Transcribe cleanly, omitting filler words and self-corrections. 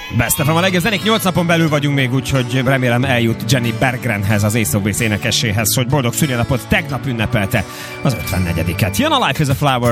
Best FM a legjobb zenék, 8 napon belül vagyunk még, úgyhogy remélem eljut Jenny Berggrenhez, az Ace énekesséhez, hogy boldog szülinapot tegnap ünnepelte az 54-et. Jön a Life is a Flower.